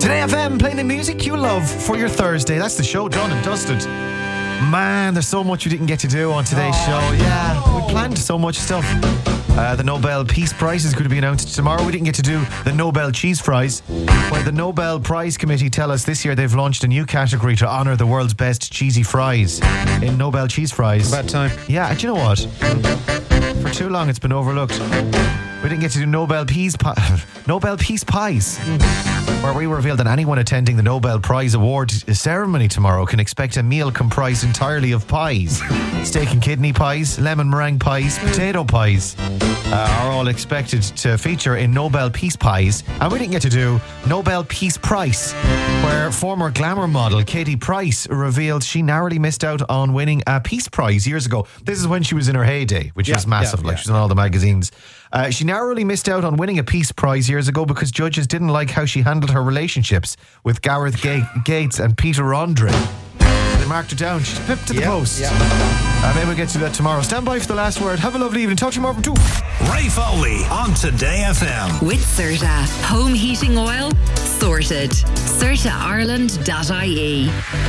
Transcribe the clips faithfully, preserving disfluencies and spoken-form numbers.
Today F M, playing the music you love for your Thursday. That's the show done and dusted. Man, there's so much we didn't get to do on today's show. Yeah, we planned so much stuff. Uh, the Nobel Peace Prize is going to be announced tomorrow. We didn't get to do the Nobel Cheese Fries, where the Nobel Prize Committee tell us this year they've launched a new category to honour the world's best cheesy fries in Nobel Cheese Fries. Bad time. Yeah, do you know what? For too long it's been overlooked. We didn't get to do Nobel Peace Pi- Nobel Peace Pies, where we revealed that anyone attending the Nobel Prize Award ceremony tomorrow can expect a meal comprised entirely of pies. Steak and kidney pies, lemon meringue pies, potato pies uh, are all expected to feature in Nobel Peace Pies. And we didn't get to do Nobel Peace Price, where former glamour model Katie Price revealed she narrowly missed out on winning a Peace Prize years ago. This is when she was in her heyday, which yeah, was massive. Yeah, like yeah. she was in all the magazines. Uh, she narrowly missed out on winning a Peace Prize years ago because judges didn't like how she handled her relationships with Gareth Ga- Gates and Peter Andre. So they marked her down. She's pipped to the Yeah, post. yeah. Uh, maybe we'll get to that tomorrow. Stand by for the last word. Have a lovely evening. Talk to you more from two. Ray Foley on Today F M. With Serta. Home heating oil? Sorted. Serta Ireland dot I E.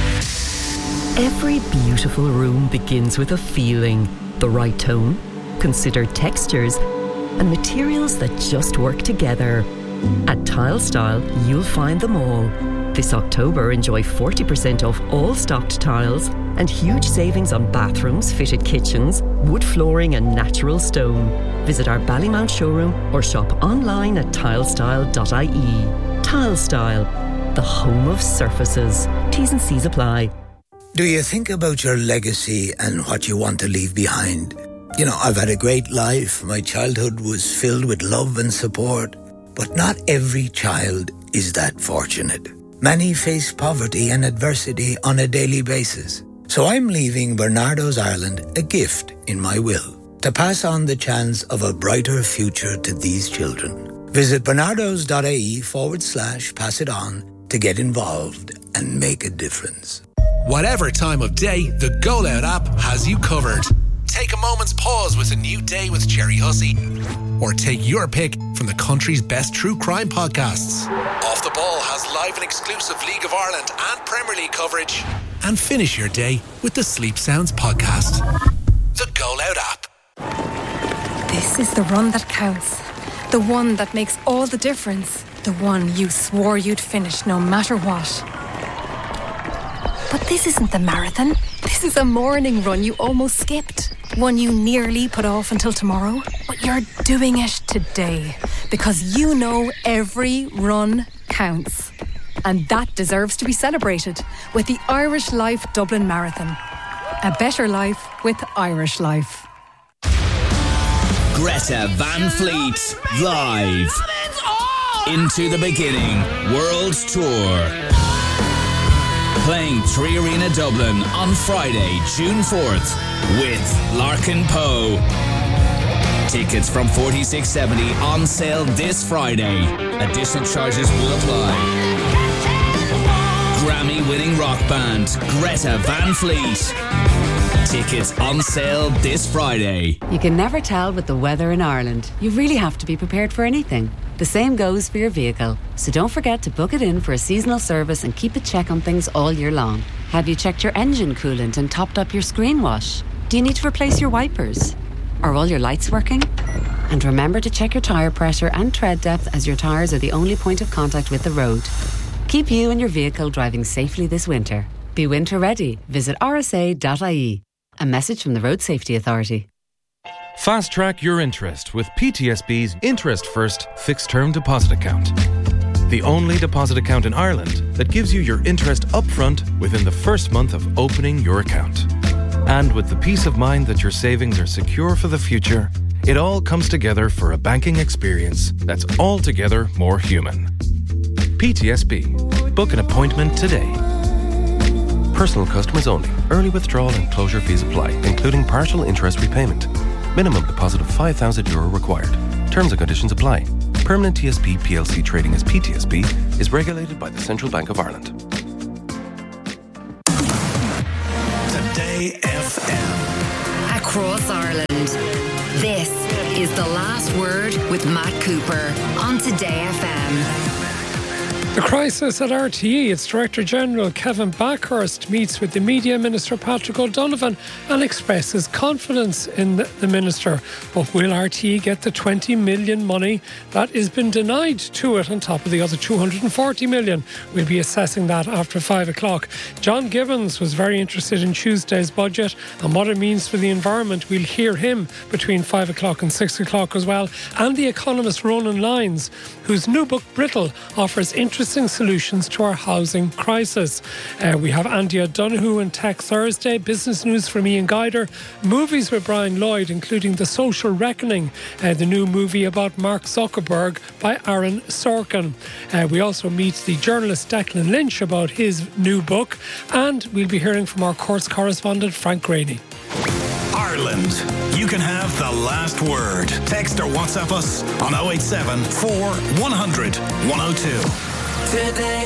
Every beautiful room begins with a feeling, the right tone, considered textures, and materials that just work together. At Tile Style, you'll find them all. This October, enjoy forty percent off all stocked tiles and huge savings on bathrooms, fitted kitchens, wood flooring and natural stone. Visit our Ballymount showroom or shop online at tile style dot I E. Tile Style, the home of surfaces. T's and C's apply. Do you think about your legacy and what you want to leave behind? You know, I've had a great life. My childhood was filled with love and support. But not every child is that fortunate. Many face poverty and adversity on a daily basis. So I'm leaving Bernardo's Ireland a gift in my will to pass on the chance of a brighter future to these children. Visit bernardos.ie forward slash pass it on to get involved and make a difference. Whatever time of day, the Go Loud app has you covered. Take a moment's pause with a new day with Cherry Hussey. Or take your pick from the country's best true crime podcasts. Off the Ball has live and exclusive League of Ireland and Premier League coverage. And finish your day with the Sleep Sounds podcast. The Go Loud app. This is the run that counts. The one that makes all the difference. The one you swore you'd finish no matter what. But this isn't the marathon. This is a morning run you almost skipped. One you nearly put off until tomorrow. But you're doing it today. Because you know every run counts. And that deserves to be celebrated with the Irish Life Dublin Marathon. A better life with Irish Life. Greta Van Fleet, live. Into the Beginning World Tour. Playing Three Arena Dublin on Friday, June fourth with Larkin Poe. Tickets from forty-six seventy on sale this Friday. Additional charges will apply. Grammy-winning rock band Greta Van Fleet. Tickets on sale this Friday. You can never tell with the weather in Ireland. You really have to be prepared for anything. The same goes for your vehicle. So don't forget to book it in for a seasonal service and keep a check on things all year long. Have you checked your engine coolant and topped up your screen wash? Do you need to replace your wipers? Are all your lights working? And remember to check your tyre pressure and tread depth, as your tyres are the only point of contact with the road. Keep you and your vehicle driving safely this winter. Be winter ready. Visit r s a dot i e. A message from the Road Safety Authority. Fast track your interest with P T S B's Interest First Fixed Term Deposit Account. The only deposit account in Ireland that gives you your interest upfront within the first month of opening your account. And with the peace of mind that your savings are secure for the future, it all comes together for a banking experience that's altogether more human. P T S B. Book an appointment today. Personal customers only. Early withdrawal and closure fees apply, including partial interest repayment. Minimum deposit of five thousand euro required. Terms and conditions apply. Permanent T S B P L C trading as P T S B is regulated by the Central Bank of Ireland. Today F M. Across Ireland. This is The Last Word with Matt Cooper on Today F M. The crisis at R T E, its Director General Kevin Backhurst meets with the Media Minister Patrick O'Donovan and expresses confidence in the, the Minister. But will R T E get the twenty million money that has been denied to it on top of the other two hundred forty million? We'll be assessing that after five o'clock. John Gibbons was very interested in Tuesday's budget and what it means for the environment. We'll hear him between five o'clock and six o'clock as well. And the economist Ronan Lyons, whose new book Brittle offers interesting solutions to our housing crisis. Uh, we have Andy O'Donoghue and Tech Thursday, business news from Ian Guider, movies with Brian Lloyd, including The Social Reckoning, uh, the new movie about Mark Zuckerberg by Aaron Sorkin. Uh, we also meet the journalist Declan Lynch about his new book, and we'll be hearing from our course correspondent Frank Graney. Ireland, you can have the last word. Text or WhatsApp us on oh eight seven, four, one hundred, one oh two. Today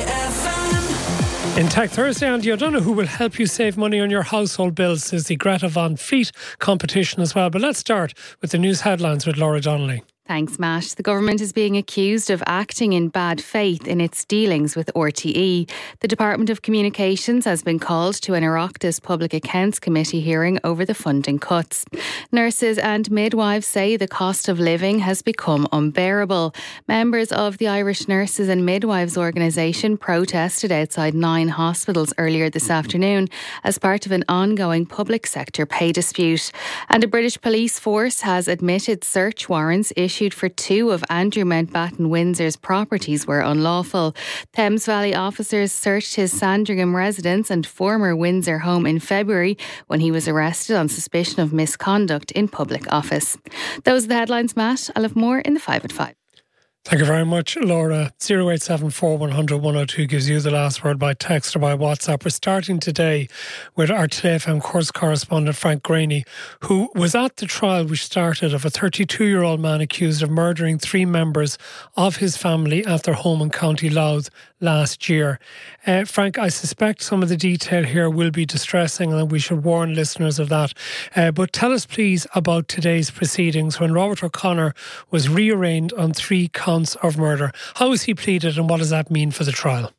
F M. In Tech Thursday, Andy O'Donoghue will help you save money on your household bills, says the Greta Van Fleet competition as well. But let's start with the news headlines with Laura Donnelly. Thanks, Matt. The government is being accused of acting in bad faith in its dealings with R T E. The Department of Communications has been called to an Oireachtas Public Accounts Committee hearing over the funding cuts. Nurses and midwives say the cost of living has become unbearable. Members of the Irish Nurses and Midwives Organisation protested outside nine hospitals earlier this afternoon as part of an ongoing public sector pay dispute. And a British police force has admitted search warrants issued for two of Andrew Mountbatten Windsor's properties were unlawful. Thames Valley officers searched his Sandringham residence and former Windsor home in February when he was arrested on suspicion of misconduct in public office. Those are the headlines, Matt. I'll have more in the five at five. Thank you very much, Laura. oh eight seven four, one hundred, one oh two gives you the last word by text or by WhatsApp. We're starting today with our Today F M course correspondent Frank Graney, who was at the trial which started of a thirty-two-year-old man accused of murdering three members of his family at their home in County Louth last year. Uh, Frank, I suspect some of the detail here will be distressing and we should warn listeners of that. Uh, but tell us please about today's proceedings when Robert O'Connor was rearraigned on three counts of murder. How was he pleaded and what does that mean for the trial?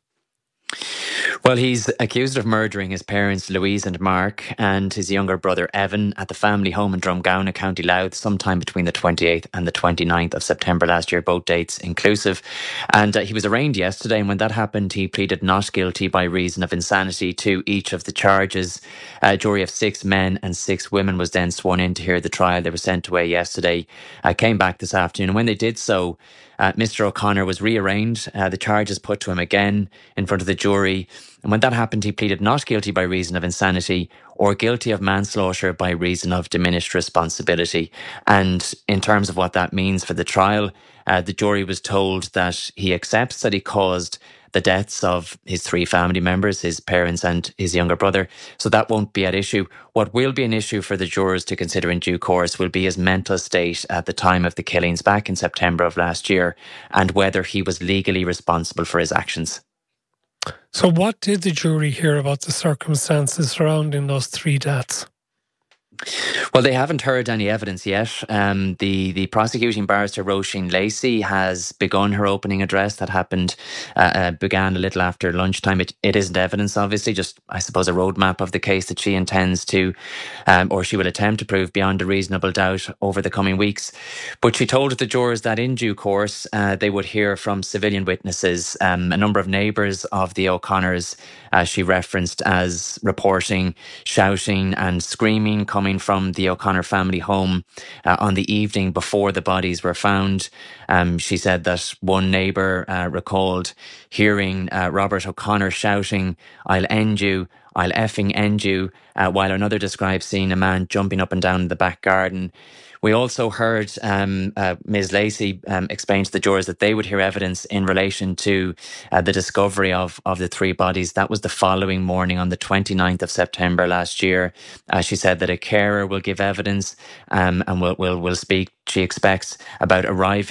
Well, he's accused of murdering his parents, Louise and Mark, and his younger brother, Evan, at the family home in Drumgowna, County Louth, sometime between the twenty-eighth and the twenty-ninth of September last year, both dates inclusive. And uh, he was arraigned yesterday, and when that happened, he pleaded not guilty by reason of insanity to each of the charges. A jury of six men and six women was then sworn in to hear the trial. They were sent away yesterday, uh, came back this afternoon, and when they did so, Uh, Mister O'Connor was rearraigned, uh, the charges put to him again in front of the jury. And when that happened, he pleaded not guilty by reason of insanity or guilty of manslaughter by reason of diminished responsibility. And in terms of what that means for the trial, uh, the jury was told that he accepts that he caused the deaths of his three family members, his parents and his younger brother. So that won't be at issue. What will be an issue for the jurors to consider in due course will be his mental state at the time of the killings back in September of last year and whether he was legally responsible for his actions. So what did the jury hear about the circumstances surrounding those three deaths? Well, they haven't heard any evidence yet. Um, the, the prosecuting barrister, Roisin Lacey, has begun her opening address. That happened, uh, uh, began a little after lunchtime. It, it isn't evidence, obviously, just, I suppose, a roadmap of the case that she intends to, um, or she will attempt to prove beyond a reasonable doubt over the coming weeks. But she told the jurors that in due course, uh, they would hear from civilian witnesses, um, a number of neighbours of the O'Connors, as she referenced, as reporting, shouting and screaming coming from the O'Connor family home uh, on the evening before the bodies were found. Um, she said that one neighbour uh, recalled hearing uh, Robert O'Connor shouting, "I'll end you, I'll effing end you," uh, while another described seeing a man jumping up and down in the back garden. We also heard um, uh, Miz Lacey um, explain to the jurors that they would hear evidence in relation to uh, the discovery of, of the three bodies. That was the following morning on the twenty-ninth of September last year. Uh, she said that a carer will give evidence um, and will will will speak, she expects, about arriving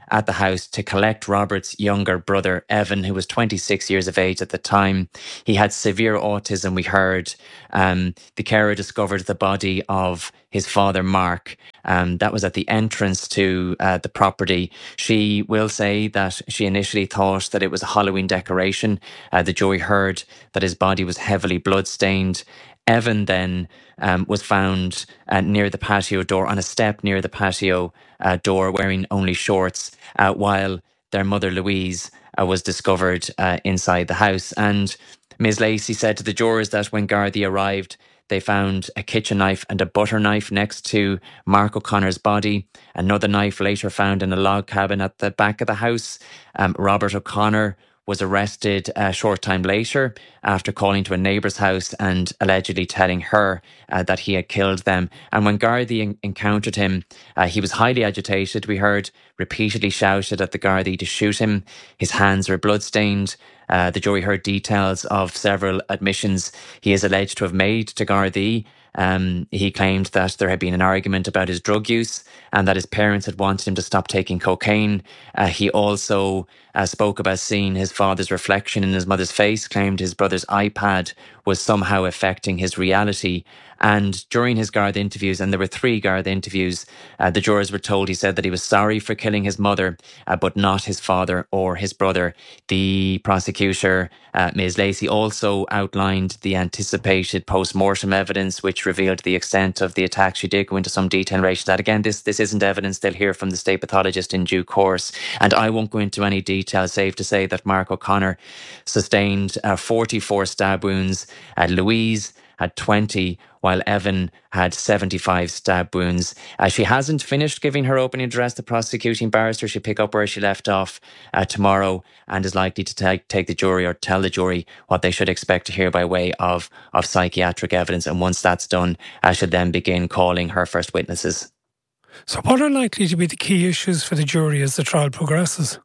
at the house to collect Robert's younger brother, Evan, who was twenty-six years of age at the time. He had severe autism, we heard. Um, the carer discovered the body of his father, Mark. Um, that was at the entrance to uh, the property. She will say that she initially thought that it was a Halloween decoration. Uh, the jury heard that his body was heavily bloodstained. Evan then um, was found uh, near the patio door, on a step near the patio uh, door, wearing only shorts, uh, while their mother, Louise, uh, was discovered uh, inside the house. And Miz Lacey said to the jurors that when Gardaí arrived, they found a kitchen knife and a butter knife next to Mark O'Connor's body. Another knife later found in a log cabin at the back of the house. Um, Robert O'Connor was arrested a short time later after calling to a neighbour's house and allegedly telling her uh, that he had killed them. And when Gardaí en- encountered him, uh, he was highly agitated. We heard repeatedly shouted at the Gardaí to shoot him. His hands were bloodstained. Uh, the jury heard details of several admissions he is alleged to have made to Gardaí. Um, he claimed that there had been an argument about his drug use and that his parents had wanted him to stop taking cocaine. Uh, he also uh, spoke about seeing his father's reflection in his mother's face, claimed his brother's iPad was somehow affecting his reality. And during his Garda interviews, and there were three Garda interviews, uh, the jurors were told he said that he was sorry for killing his mother, uh, but not his father or his brother. The prosecutor, uh, Miz Lacey, also outlined the anticipated post-mortem evidence, which revealed the extent of the attack. She did go into some detail in relation to that. Again, this, this isn't evidence. They'll hear from the state pathologist in due course. And I won't go into any detail, save to say that Mark O'Connor sustained uh, forty-four stab wounds. Uh, Louise had twenty, while Evan had seventy-five stab wounds. Uh, she hasn't finished giving her opening address. The prosecuting barrister, she'll pick up where she left off uh, tomorrow and is likely to take, take the jury or tell the jury what they should expect to hear by way of, of psychiatric evidence. And once that's done, uh, she'll then begin calling her first witnesses. So what are likely to be the key issues for the jury as the trial progresses?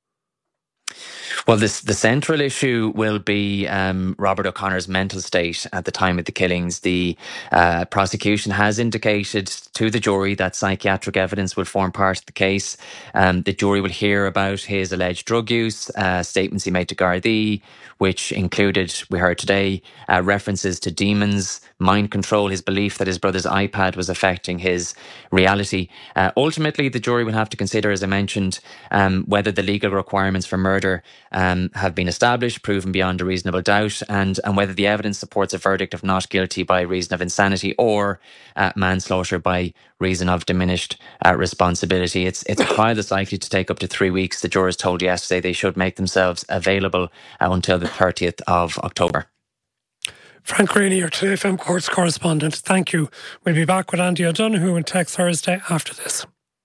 Well, this, the central issue will be um, Robert O'Connor's mental state at the time of the killings. The uh, prosecution has indicated to the jury that psychiatric evidence will form part of the case. Um, the jury will hear about his alleged drug use, uh, statements he made to Gardaí, which included, we heard today, uh, references to demons, mind control, his belief that his brother's iPad was affecting his reality. Uh, ultimately, the jury will have to consider, as I mentioned, um, whether the legal requirements for murder um, have been established, proven beyond a reasonable doubt, and, and whether the evidence supports a verdict of not guilty by reason of insanity or uh, manslaughter by reason of diminished uh, responsibility. It's it's a trial that's likely to take up to three weeks. The jurors told yesterday they should make themselves available uh, until the thirtieth of October. Frank Rainey, your Today F M Courts correspondent, thank you. We'll be back with Andy O'Donoghue on Tech Thursday after this.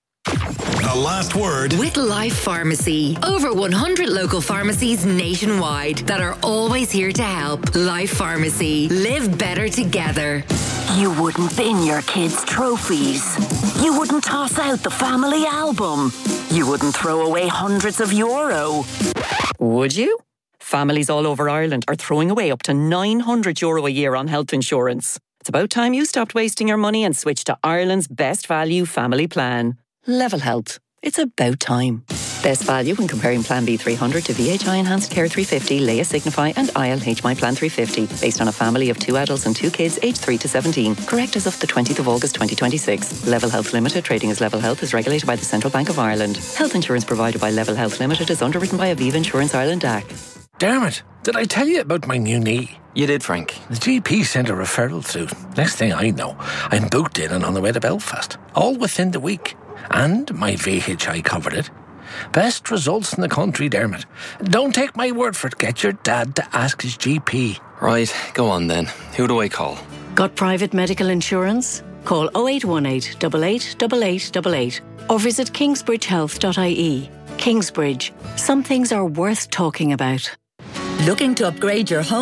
The last word with Life Pharmacy. Over one hundred local pharmacies nationwide that are always here to help. Life Pharmacy. Live better together. You wouldn't bin your kids' trophies. You wouldn't toss out the family album. You wouldn't throw away hundreds of euro. Would you? Families all over Ireland are throwing away up to nine hundred euro a year on health insurance. It's about time you stopped wasting your money and switched to Ireland's best value family plan. Level Health. It's about time. Best value when comparing Plan B three hundred to V H I Enhanced Care three fifty, Leia Signify and I L H My Plan three fifty, based on a family of two adults and two kids aged three to seventeen. Correct as of the twentieth of August twenty twenty-six. Level Health Limited, trading as Level Health, is regulated by the Central Bank of Ireland. Health insurance provided by Level Health Limited is underwritten by Aviva Insurance Ireland A C. Dermot, did I tell you about my new knee? You did, Frank. The G P sent a referral through. Next thing I know, I'm booked in and on the way to Belfast. All within the week. And my V H I covered it. Best results in the country, Dermot. Don't take my word for it. Get your dad to ask his G P. Right, go on then. Who do I call? Got private medical insurance? Call oh eight one eight, eight eight eight eight eight eight or visit kingsbridge health dot I E. Kingsbridge. Some things are worth talking about. Looking to upgrade your home?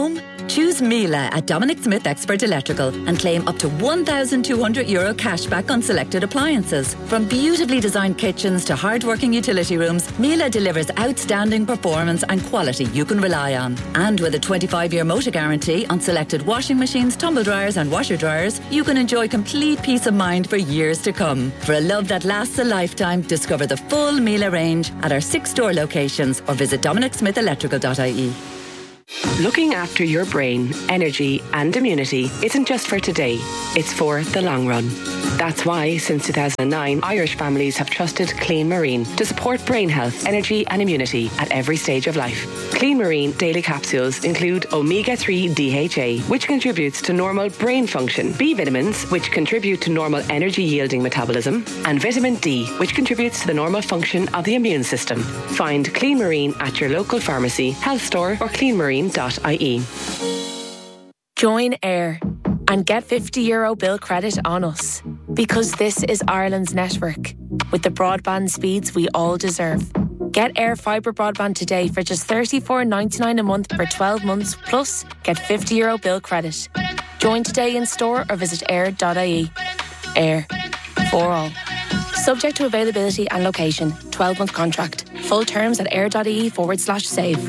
Choose Miele at Dominic Smith Expert Electrical and claim up to one thousand two hundred euro cash back on selected appliances. From beautifully designed kitchens to hard-working utility rooms, Miele delivers outstanding performance and quality you can rely on. And with a twenty-five-year motor guarantee on selected washing machines, tumble dryers and washer dryers, you can enjoy complete peace of mind for years to come. For a love that lasts a lifetime, discover the full Miele range at our six store locations or visit dominic smith electrical dot I E. Looking after your brain, energy and immunity isn't just for today, it's for the long run. That's why, since two thousand nine, Irish families have trusted Clean Marine to support brain health, energy and immunity at every stage of life. Clean Marine daily capsules include omega three D H A, which contributes to normal brain function, B vitamins, which contribute to normal energy-yielding metabolism, and vitamin D, which contributes to the normal function of the immune system. Find Clean Marine at your local pharmacy, health store or clean marine dot I E. Join AIR and get fifty euro bill credit on us, because this is Ireland's network with the broadband speeds we all deserve. Get AIR Fibre broadband today for just thirty-four ninety-nine a month for twelve months, plus get fifty euro bill credit. Join today in store or visit air dot I E. AIR, for all. Subject to availability and location. twelve month contract. Full terms at air dot I E forward slash save.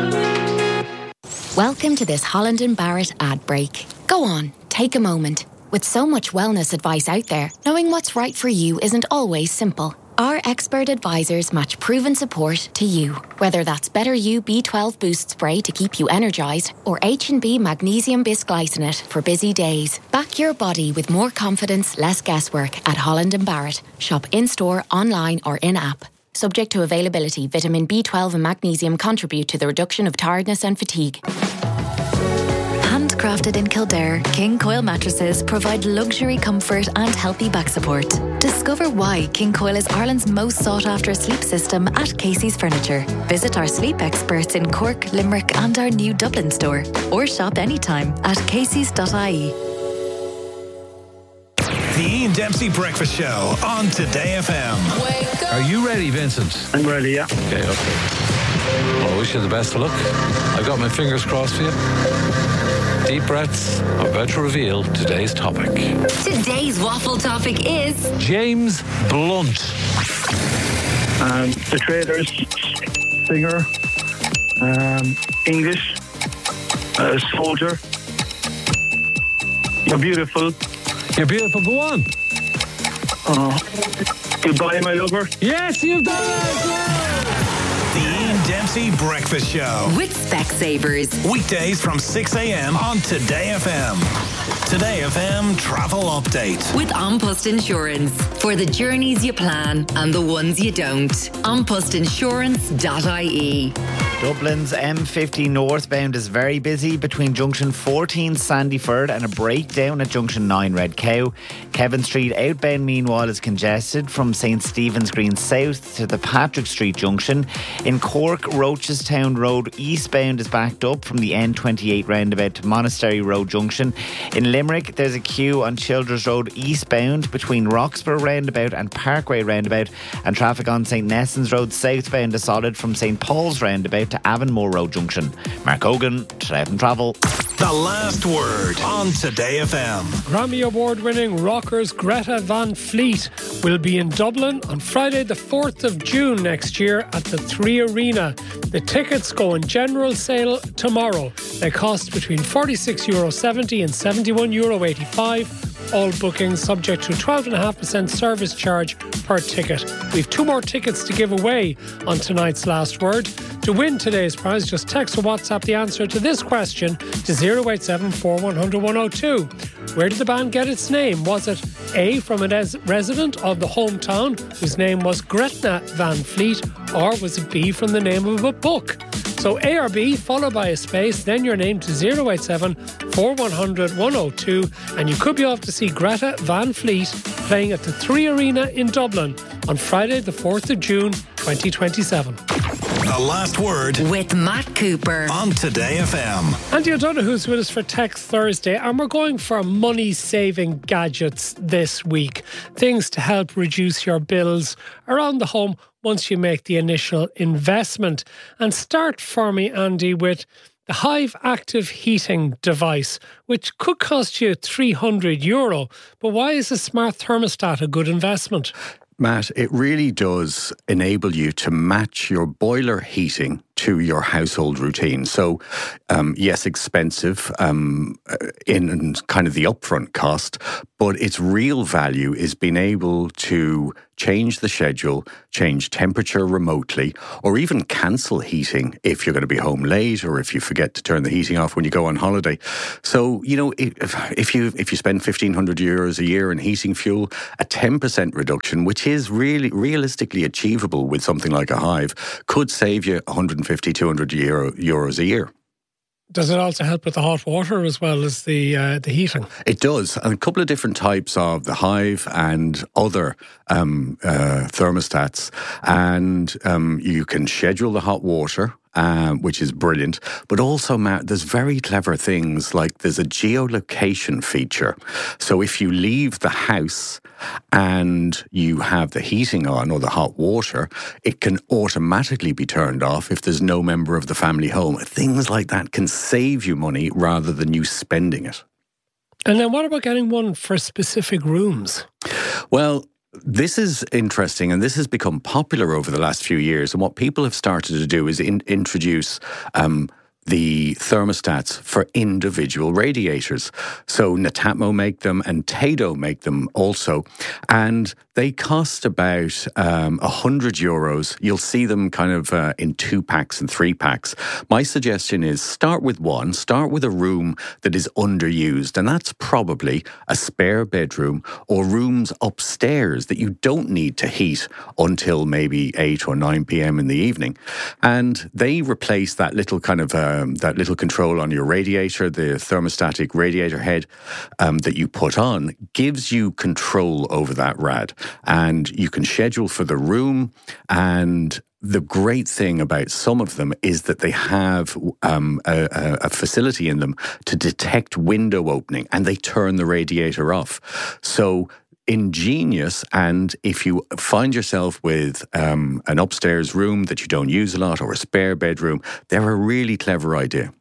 Welcome to this Holland and Barrett ad break. Go on, take a moment. With so much wellness advice out there, knowing what's right for you isn't always simple. Our expert advisors match proven support to you. Whether that's Better You B twelve Boost Spray to keep you energised or H and B Magnesium Bisglycinate for busy days. Back your body with more confidence, less guesswork at Holland and Barrett. Shop in-store, online or in-app. Subject to availability, vitamin B twelve and magnesium contribute to the reduction of tiredness and fatigue. Handcrafted in Kildare, King Coil mattresses provide luxury comfort and healthy back support. Discover why King Coil is Ireland's most sought-after sleep system at Casey's Furniture. Visit our sleep experts in Cork, Limerick and our new Dublin store, or shop anytime at caseys dot I E. The Ian Dempsey Breakfast Show on Today F M. Are you ready, Vincent? I'm ready, yeah. Okay, okay. Well, I wish you the best of luck. I've got my fingers crossed for you. Deep breaths. I'm about to reveal today's topic. Today's waffle topic is James Blunt. Um, the Traders, singer, um, English, uh, soldier. You're beautiful. You're beautiful. Go on. Oh, goodbye, my lover. Yes, you've done it. The Ian Dempsey Breakfast Show with Specsavers. Weekdays from six a.m. on Today F M. Today F M travel update with An Post Insurance. For the journeys you plan and the ones you don't. an post insurance dot I E. Dublin's M fifty northbound is very busy between junction fourteen Sandyford and a breakdown at junction nine Red Cow. Kevin Street outbound meanwhile is congested from St Stephen's Green south to the Patrick Street junction. In Cork, Rochestown Road eastbound is backed up from the N twenty-eight roundabout to Monastery Road junction. In Limerick, there's a queue on Childers Road eastbound between Roxburgh roundabout and Parkway roundabout, and traffic on St Nessans Road southbound is solid from St Paul's roundabout to Avonmore Road junction. Mark Hogan, Today F M Travel. The last word on Today F M. Grammy Award-winning rockers Greta Van Fleet will be in Dublin on Friday the fourth of June next year at the Three Arena. The tickets go on general sale tomorrow. They cost between forty-six euro seventy and seventy-one euro eighty-five. All bookings subject to a twelve point five percent service charge per ticket. We've two more tickets to give away on tonight's Last Word. To win today's prize, just text or WhatsApp the answer to this question to zero eight seven four one zero zero one zero two. Where did the band get its name? Was it A, from a des- resident of the hometown whose name was Gretna Van Fleet, or was it B, from the name of a book? So A or B, followed by a space, then your name to zero eight seven four one zero zero one zero two, and you could be off to see Greta Van Fleet playing at the Three Arena in Dublin on Friday the fourth of June twenty twenty-seven. The Last Word with Matt Cooper on Today F M. Andy O'Donoghue's with us for Tech Thursday, and we're going for money-saving gadgets this week. Things to help reduce your bills around the home once you make the initial investment. And start for me, Andy, with the Hive Active Heating device, which could cost you three hundred euro. But why is a smart thermostat a good investment? Matt, it really does enable you to match your boiler heating to your household routine. So, um, yes, expensive um, in kind of the upfront cost, but its real value is being able to change the schedule, change temperature remotely, or even cancel heating if you're going to be home late or if you forget to turn the heating off when you go on holiday. So, you know, if, if you if you spend fifteen hundred euros a year in heating fuel, a ten percent reduction, which is really realistically achievable with something like a Hive, could save you one hundred fifty, two hundred euro, euros a year. Does it also help with the hot water as well as the uh, the heating? It does. And a couple of different types of the Hive and other um, uh, thermostats. And um, you can schedule the hot water, Um, which is brilliant. But also, Matt, there's very clever things like there's a geolocation feature. So if you leave the house and you have the heating on or the hot water, it can automatically be turned off if there's no member of the family home. Things like that can save you money rather than you spending it. And then what about getting one for specific rooms? Well, this is interesting, and this has become popular over the last few years. And what people have started to do is in, introduce um, the thermostats for individual radiators. So Netatmo make them and Tado make them also. And they cost about um, one hundred euros. You'll see them kind of uh, in two packs and three packs. My suggestion is start with one. Start with a room that is underused. And that's probably a spare bedroom or rooms upstairs that you don't need to heat until maybe eight or nine p.m. in the evening. And they replace that little kind of um, that little control on your radiator, the thermostatic radiator head um, that you put on, gives you control over that rad. And you can schedule for the room. And the great thing about some of them is that they have um, a, a facility in them to detect window opening, and they turn the radiator off. So ingenious. And if you find yourself with um, an upstairs room that you don't use a lot or a spare bedroom, they're a really clever idea.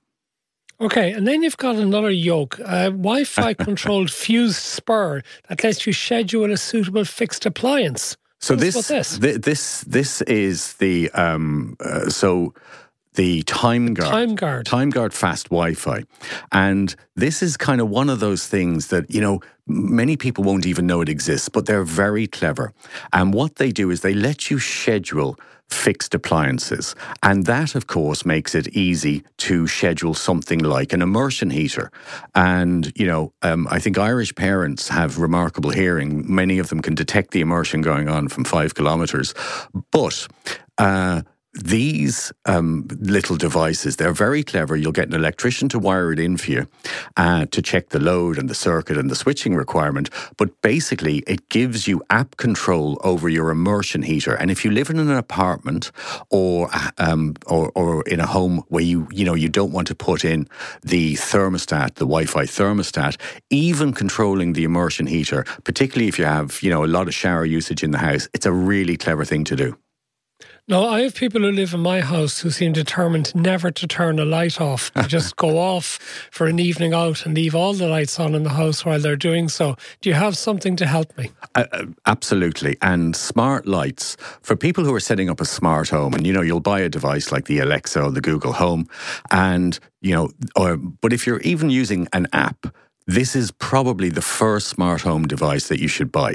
Okay, and then you've got another yoke, a Wi-Fi controlled fused spur that lets you schedule a suitable fixed appliance. So Tell us this, about this th- this this is the um, uh, so the TimeGuard TimeGuard TimeGuard Fast Wi-Fi, and this is kind of one of those things that, you know, many people won't even know it exists, but they're very clever. And what they do is they let you schedule fixed appliances. And that, of course, makes it easy to schedule something like an immersion heater. And, you know, um, I think Irish parents have remarkable hearing. Many of them can detect the immersion going on from five kilometres. But uh, these um, little devices, they're very clever. You'll get an electrician to wire it in for you uh, to check the load and the circuit and the switching requirement. But basically, it gives you app control over your immersion heater. And if you live in an apartment or um, or, or in a home where you you know you don't want to put in the thermostat, the Wi-Fi thermostat, even controlling the immersion heater, particularly if you have you know a lot of shower usage in the house, it's a really clever thing to do. Now, I have people who live in my house who seem determined never to turn a light off. They just go off for an evening out and leave all the lights on in the house while they're doing so. Do you have something to help me? Uh, absolutely. And smart lights, for people who are setting up a smart home, and, you know, you'll buy a device like the Alexa or the Google Home, and, you know, or, but if you're even using an app, this is probably the first smart home device that you should buy.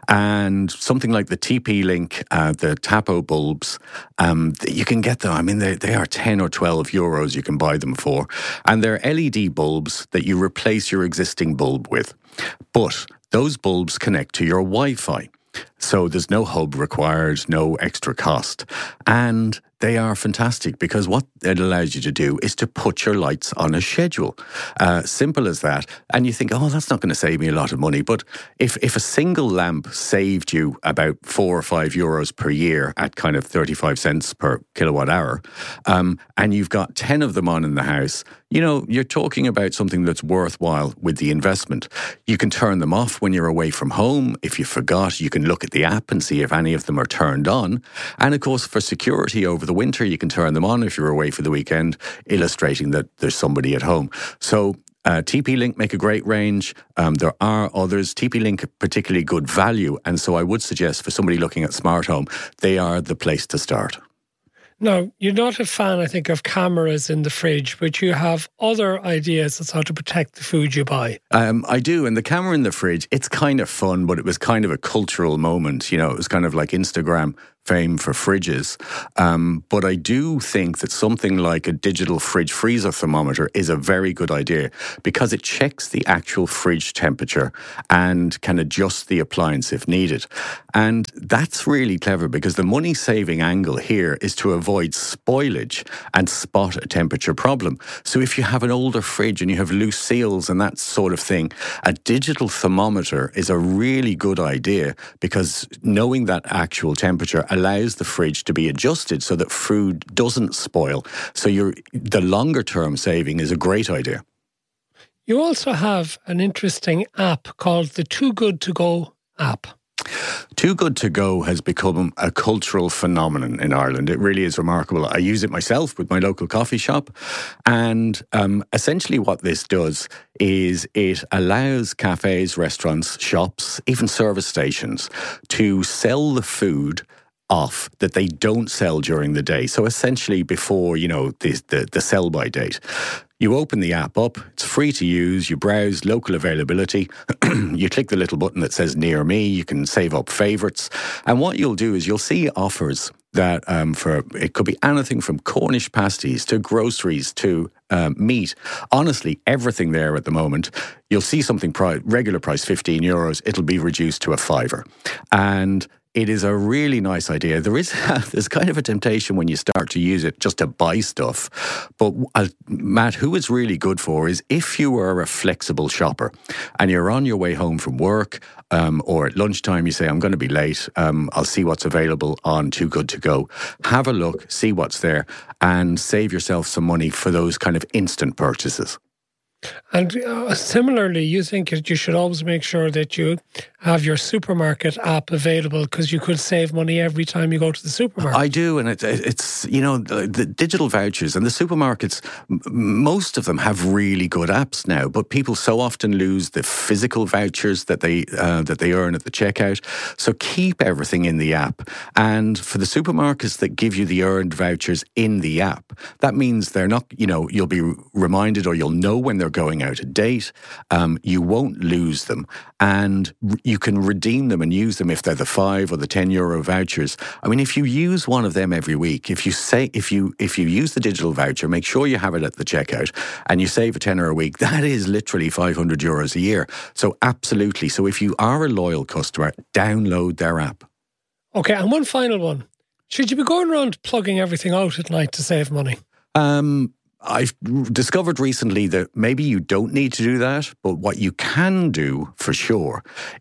And something like the T P-Link, uh, the Tapo bulbs, um, you can get them. I mean, they, they are ten or twelve euros you can buy them for. And they're L E D bulbs that you replace your existing bulb with. But those bulbs connect to your Wi-Fi. So there's no hub required, no extra cost. And they are fantastic because what it allows you to do is to put your lights on a schedule. Uh, simple as that. And you think, oh, that's not going to save me a lot of money. But if, if a single lamp saved you about four or five euros per year at kind of thirty-five cents per kilowatt hour, um, and you've got ten of them on in the house, you know, you're talking about something that's worthwhile with the investment. You can turn them off when you're away from home. If you forgot, you can look at the app and see if any of them are turned on. And of course, for security over the winter, you can turn them on if you're away for the weekend, illustrating that there's somebody at home. So uh, T P-Link make a great range. Um, there are others. T P-Link particularly good value. And so I would suggest for somebody looking at smart home, they are the place to start. Now, you're not a fan, I think, of cameras in the fridge, but you have other ideas as how to protect the food you buy. Um, I do. And the camera in the fridge, it's kind of fun, but it was kind of a cultural moment. You know, it was kind of like Instagram fame for fridges. Um, but I do think that something like a digital fridge freezer thermometer is a very good idea because it checks the actual fridge temperature and can adjust the appliance if needed. And that's really clever because the money saving angle here is to avoid spoilage and spot a temperature problem. So if you have an older fridge and you have loose seals and that sort of thing, a digital thermometer is a really good idea because knowing that actual temperature allows the fridge to be adjusted so that food doesn't spoil. So you're, the longer term saving is a great idea. You also have an interesting app called the Too Good To Go app. Too Good To Go has become a cultural phenomenon in Ireland. It really is remarkable. I use it myself with my local coffee shop. And um, essentially what this does is it allows cafes, restaurants, shops, even service stations to sell the food off that they don't sell during the day. So essentially before, you know, the, the, the sell-by date. You open the app up, it's free to use, you browse local availability, you click the little button that says near me, you can save up favourites. And what you'll do is you'll see offers that um, for, it could be anything from Cornish pasties to groceries to um, meat. Honestly, everything there at the moment. You'll see something pri- regular price fifteen euros, it'll be reduced to a fiver. And it is a really nice idea. There is there's kind of a temptation when you start to use it just to buy stuff. But uh, Matt, who it's really good for is if you are a flexible shopper and you're on your way home from work um, or at lunchtime, you say, I'm going to be late. Um, I'll see what's available on Too Good To Go. Have a look, see what's there and save yourself some money for those kind of instant purchases. And uh, similarly, you think that you should always make sure that you have your supermarket app available because you could save money every time you go to the supermarket. I do, and it, it's, you know, the, the digital vouchers and the supermarkets, most of them have really good apps now, but people so often lose the physical vouchers that they uh, that they earn at the checkout. So keep everything in the app. And for the supermarkets that give you the earned vouchers in the app, that means they're not, you know, you'll be reminded or you'll know when they're going out of date. Um, you won't lose them. And you can redeem them and use them if they're the five or the ten euro vouchers. I mean, if you use one of them every week, if you say if you if you use the digital voucher, make sure you have it at the checkout, and you save a tenner a week. That is literally five hundred euros a year. So absolutely. So if you are a loyal customer, download their app. Okay, and one final one: should you be going around plugging everything out at night to save money? Um. I've discovered recently that maybe you don't need to do that, but what you can do for sure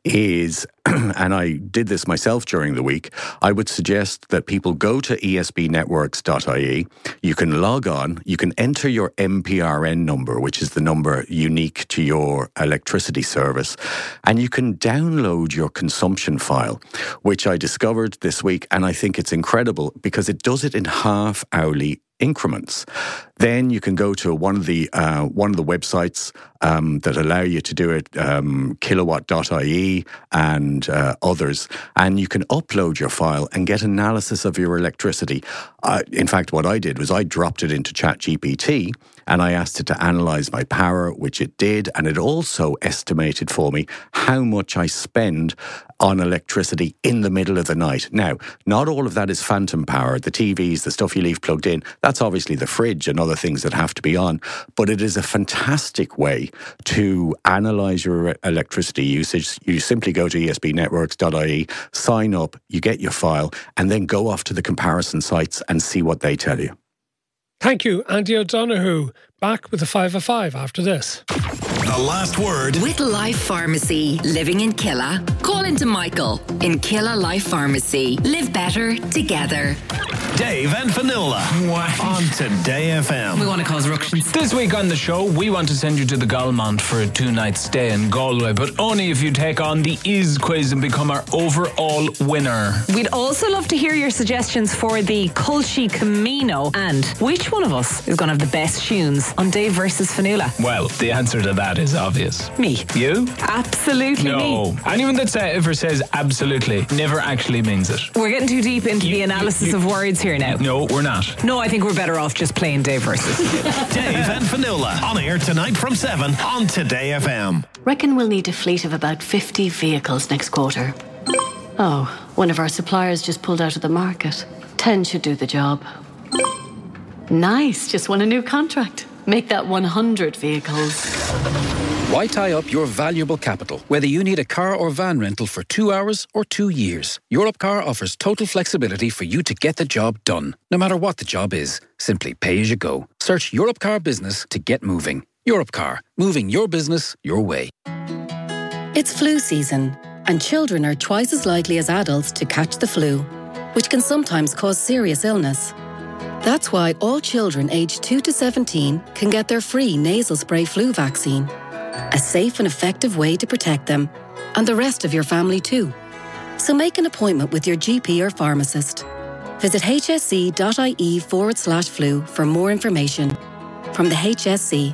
is, and I did this myself during the week, I would suggest that people go to e s b networks dot i e, you can log on, you can enter your M P R N number, which is the number unique to your electricity service, and you can download your consumption file, which I discovered this week, and I think it's incredible because it does it in half hourly increments. Then you can go to one of the uh, one of the websites um, that allow you to do it, um, kilowatt dot i e and uh, others, and you can upload your file and get analysis of your electricity. Uh, in fact, what I did was I dropped it into ChatGPT and I asked it to analyse my power, which it did, and it also estimated for me how much I spend on electricity in the middle of the night. Now, not all of that is phantom power. The T Vs, the stuff you leave plugged in, that's obviously the fridge and other things that have to be on. But it is a fantastic way to analyse your electricity usage. You simply go to e s b networks dot i e, sign up, you get your file, and then go off to the comparison sites and see what they tell you. Thank you, Andy O'Donoghue, Back with the five of five after this. The last word. With Life Pharmacy, living in Killa. Call into Michael in Killa Life Pharmacy. Live better together. Dave and Fionnuala on Today F M. We want to cause ructions. This week on the show, we want to send you to the Galmont for a two-night stay in Galway, but only if you take on the Is quiz and become our overall winner. We'd also love to hear your suggestions for the Culshi Camino and which one of us is going to have the best tunes on Dave versus Fionnuala. Well, the answer to that is obvious. Me. You? Absolutely no. me. Anyone that say, ever says absolutely never actually means it. We're getting too deep into you, the analysis you, you, of words here now. No, we're not. No, I think we're better off just playing Dave versus. Dave and Fionnuala on air tonight from seven on Today F M. Reckon we'll need a fleet of about fifty vehicles next quarter. Oh, one of our suppliers just pulled out of the market. ten should do the job. Nice, just won a new contract. Make that one hundred vehicles. Why tie up your valuable capital, whether you need a car or van rental for two hours or two years? Europcar offers total flexibility for you to get the job done, no matter what the job is. Simply pay as you go. Search Europcar Business to get moving. Europcar, moving your business your way. It's flu season, and children are twice as likely as adults to catch the flu, which can sometimes cause serious illness. That's why all children aged two to seventeen can get their free nasal spray flu vaccine. A safe and effective way to protect them, and the rest of your family too. So make an appointment with your G P or pharmacist. Visit hsc.ie forward slash flu for more information. From the H S C.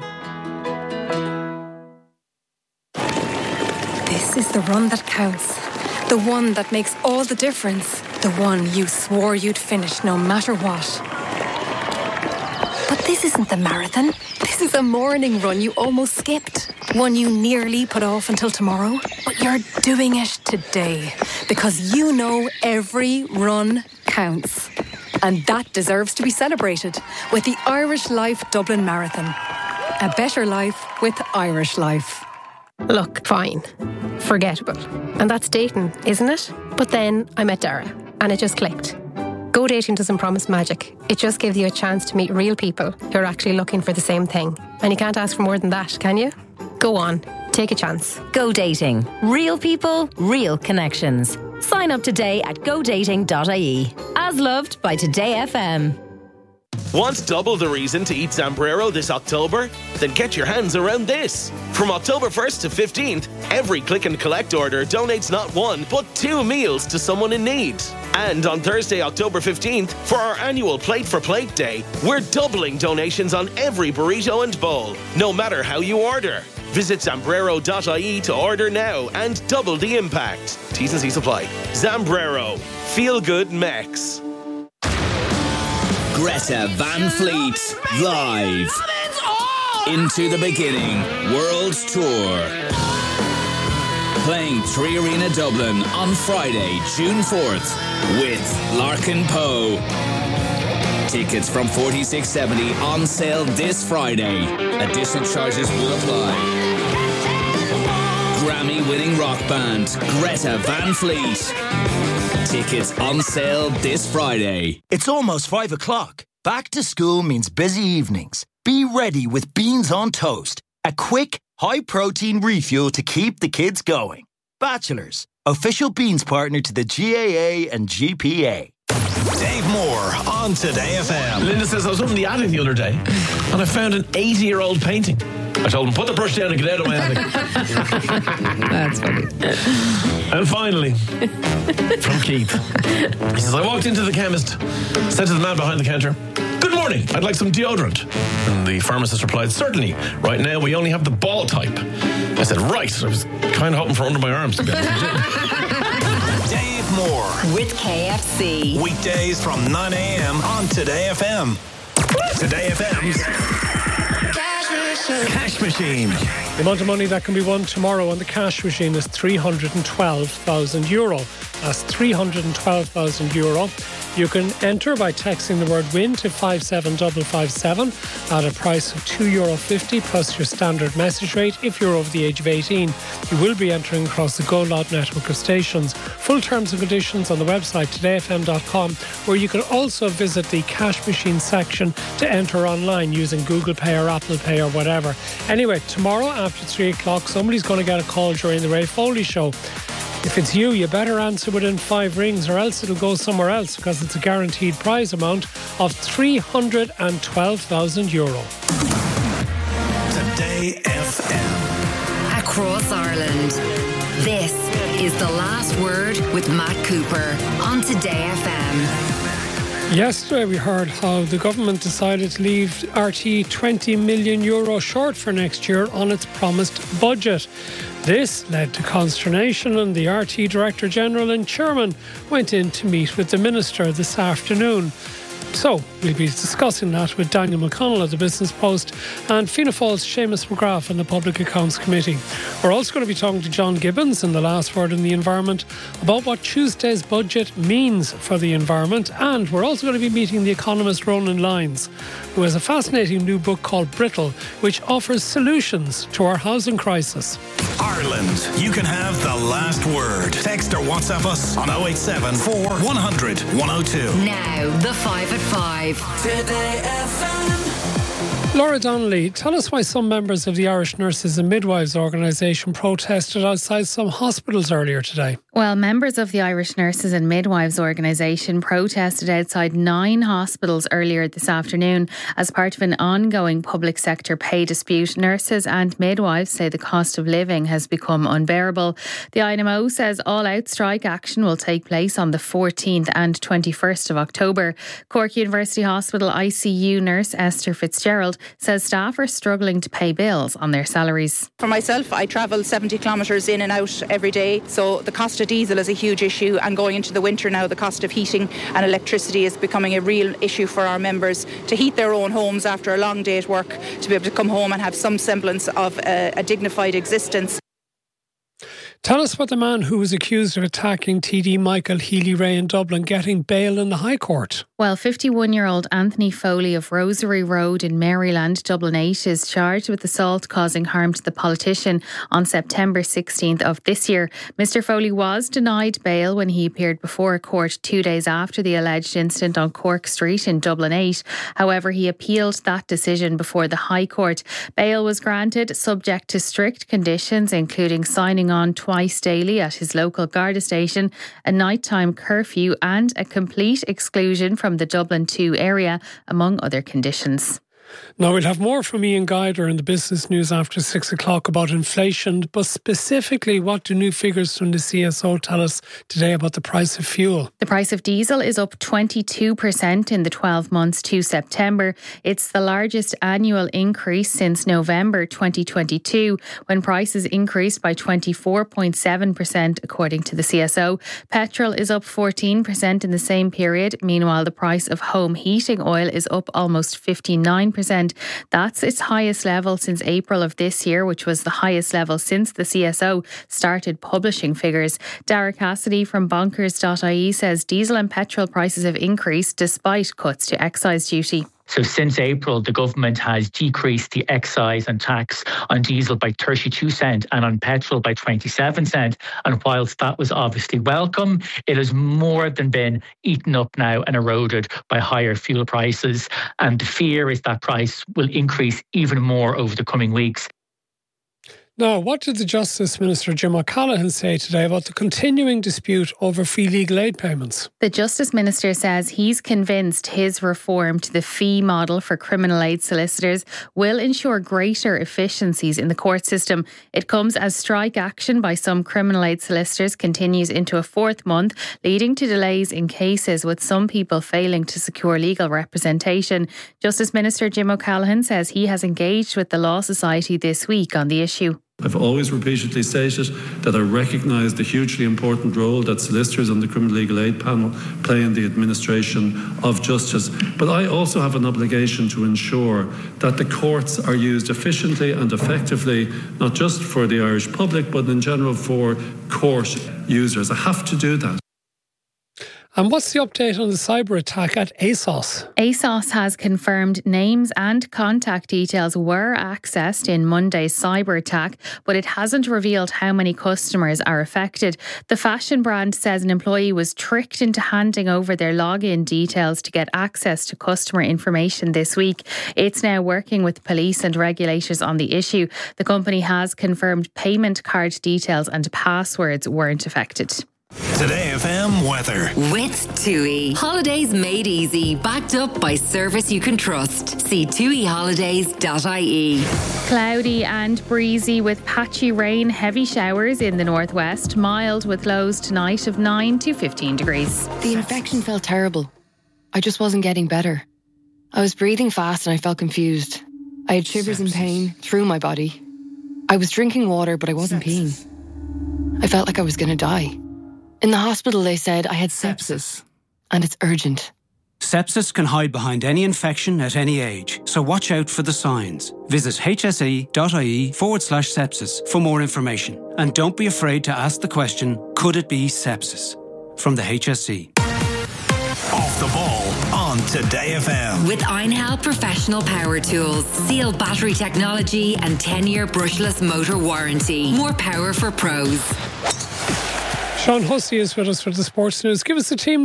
This is the run that counts. The one that makes all the difference. The one you swore you'd finish no matter what. But this isn't the marathon. This is a morning run you almost skipped. One you nearly put off until tomorrow. But you're doing it today. Because you know every run counts. And that deserves to be celebrated with the Irish Life Dublin Marathon. A better life with Irish Life. Look, fine. Forgettable. And that's dating, isn't it? But then I met Dara, and it just clicked. Go dating doesn't promise magic. It just gives you a chance to meet real people who are actually looking for the same thing. And you can't ask for more than that, can you? Go on, take a chance. Go dating. Real people, real connections. Sign up today at go dating dot I E. As loved by Today F M. Want double the reason to eat Zambrero this October? Then get your hands around this. From October first to fifteenth, every click and collect order donates not one, but two meals to someone in need. And on Thursday, October fifteenth, for our annual Plate for Plate Day, we're doubling donations on every burrito and bowl, no matter how you order. Visit zambrero dot I E to order now and double the impact. T's and C's apply. Zambrero. Feel good Mex. Greta Van Fleet, live. Into the Beginning World Tour. Playing Tree Arena Dublin on Friday, June fourth with Larkin Poe. Tickets from forty-six seventy on sale this Friday. Additional charges will apply. Grammy-winning rock band Greta Van Fleet. Tickets on sale this Friday. It's almost five o'clock. Back to school means busy evenings. Be ready with Beans on Toast. A quick, high-protein refuel to keep the kids going. Bachelors, official Beans partner to the G A A and G P A. Dave Moore on Today F M. Linda says, I was up in the attic the other day and I found an eighty-year-old painting. I told him, put the brush down and get out of my attic. That's funny. And finally, from Keith. He says, I walked into the chemist, said to the man behind the counter, good morning, I'd like some deodorant. And the pharmacist replied, certainly. Right now, we only have the ball type. I said, right. I was kind of hoping for under my arms to be able to do. Dave Moore. With K F C. Weekdays from nine a.m. on Today F M. Today F M's Cash Machine. The amount of money that can be won tomorrow on the cash machine is three hundred twelve thousand euro. That's three hundred twelve thousand euro. You can enter by texting the word WIN to five seven five five seven at a price of two euro fifty plus your standard message rate if you're over the age of eighteen. You will be entering across the Go Loud network of stations. Full terms and conditions on the website today f m dot com, where you can also visit the cash machine section to enter online using Google Pay or Apple Pay or whatever. Anyway, tomorrow after three o'clock, somebody's going to get a call during the Ray Foley show. If it's you, you better answer within five rings or else it'll go somewhere else, because it's a guaranteed prize amount of three hundred twelve thousand euro. Today F M. Across Ireland, this is The Last Word with Matt Cooper on Today F M. Yesterday we heard how the government decided to leave R T E twenty million euro short for next year on its promised budget. This led to consternation, and the R T E Director General and Chairman went in to meet with the Minister this afternoon. So, we'll be discussing that with Daniel McConnell of the Business Post and Fianna Fáil's Seamus McGrath on the Public Accounts Committee. We're also going to be talking to John Gibbons in The Last Word in the Environment about what Tuesday's budget means for the environment, and we're also going to be meeting the economist Ronan Lyons, who has a fascinating new book called Brittle, which offers solutions to our housing crisis. Ireland, you can have the last word. Text or WhatsApp us on oh eight seven, four one hundred, one oh two. Now, the five at five. Today F M. Laura Donnelly, tell us why some members of the Irish Nurses and Midwives organisation protested outside some hospitals earlier today. Well, members of the Irish Nurses and Midwives organisation protested outside nine hospitals earlier this afternoon as part of an ongoing public sector pay dispute. Nurses and midwives say the cost of living has become unbearable. The I N M O says all-out strike action will take place on the fourteenth and twenty-first of October. Cork University Hospital I C U nurse Esther Fitzgerald says staff are struggling to pay bills on their salaries. For myself, I travel seventy kilometres in and out every day, so the cost of diesel is a huge issue, and going into the winter now, the cost of heating and electricity is becoming a real issue for our members to heat their own homes after a long day at work, to be able to come home and have some semblance of a, a dignified existence. Tell us about the man who was accused of attacking T D Michael Healy-Rae in Dublin getting bail in the High Court. Well, fifty-one-year-old Anthony Foley of Rosary Road in Maryland, Dublin eight, is charged with assault causing harm to the politician on September sixteenth of this year. Mister Foley was denied bail when he appeared before a court two days after the alleged incident on Cork Street in Dublin eight. However, he appealed that decision before the High Court. Bail was granted subject to strict conditions, including signing on twice daily at his local Garda station, a nighttime curfew and a complete exclusion from the Dublin two area, among other conditions. Now, we'll have more from Ian Guider in the business news after six o'clock about inflation, but specifically, what do new figures from the C S O tell us today about the price of fuel? The price of diesel is up twenty-two percent in the twelve months to September. It's the largest annual increase since November twenty twenty-two, when prices increased by twenty-four point seven percent, according to the C S O. Petrol is up fourteen percent in the same period. Meanwhile, the price of home heating oil is up almost fifty-nine percent. That's its highest level since April of this year, which was the highest level since the C S O started publishing figures. Dara Cassidy from bonkers dot I E says diesel and petrol prices have increased despite cuts to excise duty. So since April, the government has decreased the excise and tax on diesel by thirty-two cents and on petrol by twenty-seven cents. And whilst that was obviously welcome, it has more than been eaten up now and eroded by higher fuel prices. And the fear is that price will increase even more over the coming weeks. Now, what did the Justice Minister Jim O'Callaghan say today about the continuing dispute over free legal aid payments? The Justice Minister says he's convinced his reform to the fee model for criminal aid solicitors will ensure greater efficiencies in the court system. It comes as strike action by some criminal aid solicitors continues into a fourth month, leading to delays in cases, with some people failing to secure legal representation. Justice Minister Jim O'Callaghan says he has engaged with the Law Society this week on the issue. I've always repeatedly stated that I recognise the hugely important role that solicitors on the Criminal Legal Aid Panel play in the administration of justice. But I also have an obligation to ensure that the courts are used efficiently and effectively, not just for the Irish public, but in general for court users. I have to do that. And what's the update on the cyber attack at ASOS? ASOS has confirmed names and contact details were accessed in Monday's cyber attack, but it hasn't revealed how many customers are affected. The fashion brand says an employee was tricked into handing over their login details to get access to customer information this week. It's now working with police and regulators on the issue. The company has confirmed payment card details and passwords weren't affected. Today F M weather. With TUI. Holidays made easy. Backed up by service you can trust. See tui holidays dot I E. Cloudy and breezy with patchy rain, heavy showers in the northwest. Mild with lows tonight of nine to fifteen degrees. The infection felt terrible. I just wasn't getting better. I was breathing fast and I felt confused. I had shivers and pain through my body. I was drinking water, but I wasn't peeing. I felt like I was going to die. In the hospital, they said I had sepsis, and it's urgent. Sepsis can hide behind any infection at any age, so watch out for the signs. Visit hse.ie forward slash sepsis for more information. And don't be afraid to ask the question, could it be sepsis? From the H S E. Off the ball on Today F M. With Einhell Professional Power Tools. Seal battery technology and ten-year brushless motor warranty. More power for pros. Sean Hussey is with us for the sports news. Give us the team